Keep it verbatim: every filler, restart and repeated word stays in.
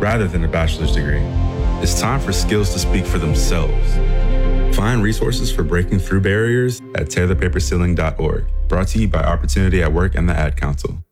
rather than a bachelor's degree. It's time for skills to speak for themselves. Find resources for breaking through barriers at tear the paper ceiling dot org. Brought to you by Opportunity at Work and the Ad Council.